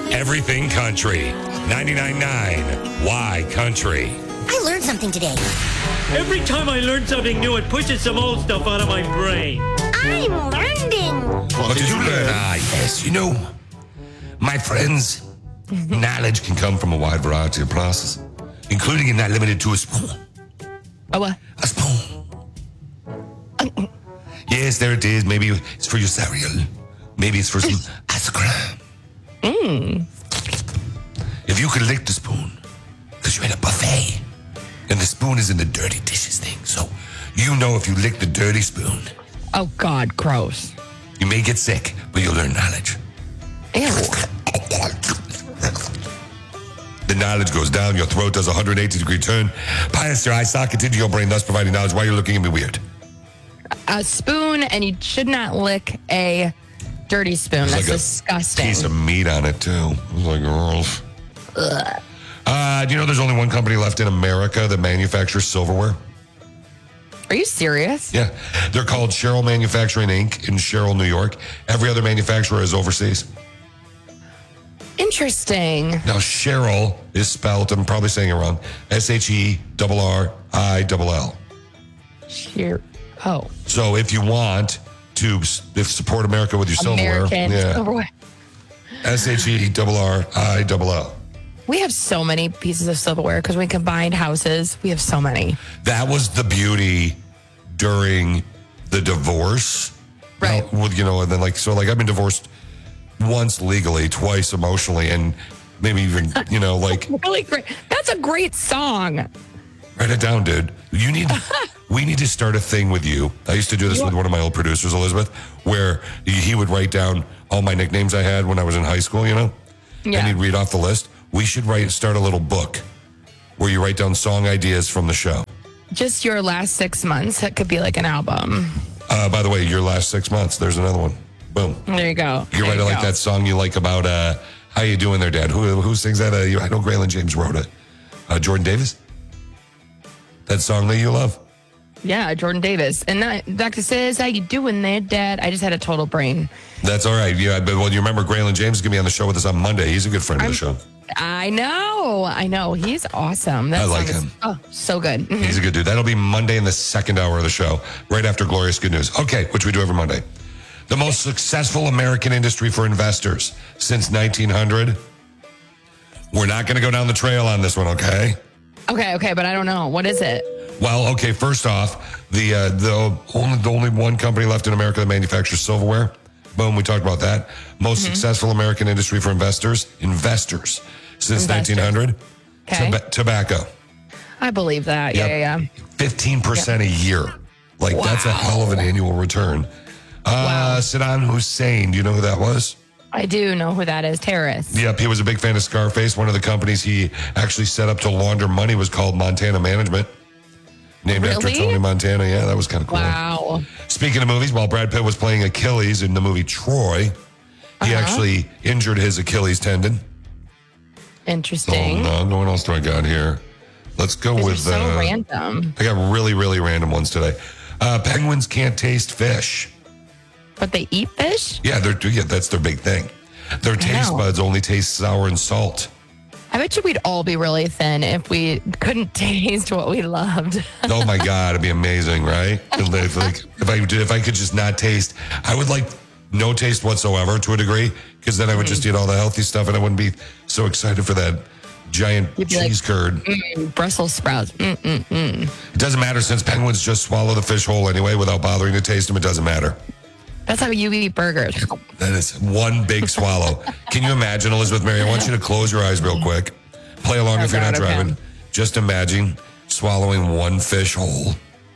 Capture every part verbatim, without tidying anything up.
Everything Country. ninety-nine point nine Y Country. I learned something today. Every time I learn something new, it pushes some old stuff out of my brain. I'm learning. What did you learn? Ah, yes. You know, my friends, knowledge can come from a wide variety of places, including and not limited to a spoon. Oh, what? A spoon. Yes, there it is. Maybe it's for your cereal. Maybe it's for some ice cream. Mm. If you could lick the spoon, because you're at a buffet, and the spoon is in the dirty dishes thing, so you know if you lick the dirty spoon, Oh, God, gross. you may get sick, but you'll learn knowledge. Ew. The knowledge goes down, your throat does a one hundred eighty degree turn, past your eye socket into your brain, thus providing knowledge while you're looking at me weird. A spoon, and you should not lick a dirty spoon. There's That's like a disgusting. Piece of meat on it, too. It's like, gross. Ugh. Uh, do you know there's only one company left in America that manufactures silverware? Are you serious? Yeah. They're called Sherrill Manufacturing, Incorporated in Sherrill, New York. Every other manufacturer is overseas. Interesting. Now, Sherrill is spelled, I'm probably saying it wrong, S H E R R I L L. Sheer. Oh. So if you want to if support America with your silverware, American yeah, silverware. S H E R R I L L. We have so many pieces of silverware because we combined houses. We have so many. That was the beauty during the divorce. Right. You know, with, you know, and then like, so like I've been divorced once legally, twice emotionally, and maybe even, you know, like. Really great. That's a great song. Write it down, dude. You need, we need to start a thing with you. I used to do this with one of my old producers, Elizabeth, where he would write down all my nicknames I had when I was in high school, you know? Yeah. And he'd read off the list. We should write, start a little book where you write down song ideas from the show. Just your last six months. That could be like an album. Uh, by the way, your last six months, there's another one. Boom. There you go. You're There right. you I like go. that song you like about uh, How You Doing There, Dad? Who who sings that? Uh, you, I know Graylin James wrote it. Uh, Jordan Davis? That song that you love? Yeah, Jordan Davis. And that, Doctor says, how you doing there, Dad? I just had a total brain. That's all right. Yeah, but well, you remember Graylin James is going to be on the show with us on Monday. He's a good friend I'm, of the show. I know. I know. He's awesome. That I song like is- him. Oh, so good. Mhm. He's a good dude. That'll be Monday in the second hour of the show, right after Glorious Good News. Okay, which we do every Monday. The most successful American industry for investors since nineteen hundred. We're not going to go down the trail on this one, okay? Okay, okay, but I don't know. What is it? Well, okay, first off, the uh, the only the only one company left in America that manufactures silverware. Boom, we talked about that. Most Mm-hmm. successful American industry for investors, investors since Investors. nineteen hundred. Okay. Toba- tobacco. I believe that. Yep. Yeah, yeah, yeah. fifteen percent a year. Like, that's a Wow. hell of an annual return. Uh, Wow. Saddam Hussein, do you know who that was? I do know who that is. Terrorist. Yep, he was a big fan of Scarface. One of the companies he actually set up to launder money was called Montana Management. Named after Really? Tony Montana. Yeah, that was kind of cool. Wow. Speaking of movies, while Brad Pitt was playing Achilles in the movie Troy, he Uh-huh. actually injured his Achilles tendon. Interesting. Oh, no. What else do I got here? Let's go These are with. so uh, random. I got really, really random ones today. Uh, penguins can't taste fish. But they eat fish? Yeah, they're yeah, that's their big thing. Their taste know. buds only taste sour and salt. I bet you we'd all be really thin if we couldn't taste what we loved. Oh my God, it'd be amazing, right? And if, like, if I did, if I could just not taste, I would like no taste whatsoever to a degree, because then I would just eat all the healthy stuff, and I wouldn't be so excited for that giant You'd be like, cheese curd. Mm, Brussels sprouts. Mm-mm-mm. It doesn't matter since penguins just swallow the fish whole anyway without bothering to taste them. It doesn't matter. That's how you eat burgers. That is one big swallow. Can you imagine, Elizabeth Mary? I want you to close your eyes real quick. Play along Oh, if you're not God, okay. driving. Just imagine swallowing one fish whole.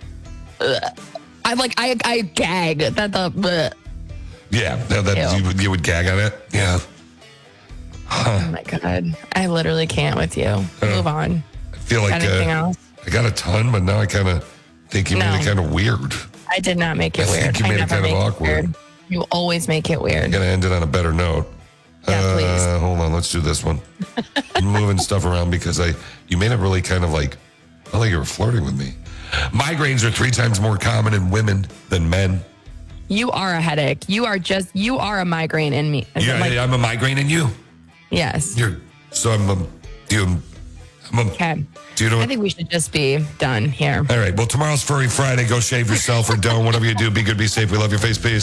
I like I I gag. That the bleh. Yeah, that, that Ew. you, would- you would gag on it. Yeah. Oh my God. I literally can't with you. Move on. I feel like Got anything uh, else? I got a ton, but now I kind of think you No. made it kind of weird. I did not make it I weird. think you made I it never kind of make awkward. weird. You always make it weird. Gonna end it on a better note. Yeah, uh, please. Hold on, let's do this one. I'm moving stuff around because I you made it really kind of like, I felt like you were flirting with me. Migraines are three times more common in women than men. You are a headache. You are just you are a migraine in me. Yeah, Like, I'm a migraine in you. Yes. You're so I'm um, do you I'm, um, Okay. do you know I what? think we should just be done here. All right. Well, tomorrow's Furry Friday. Go shave yourself or don't. Whatever you do, be good, be safe. We love your face. Peace.